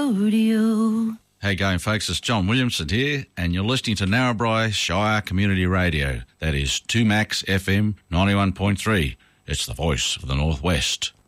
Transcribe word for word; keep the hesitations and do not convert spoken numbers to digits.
Audio. How you going, folks? It's John Williamson here, and you're listening to Narrabri Shire Community Radio. That is two Max F M ninety-one point three. It's the voice of the Northwest.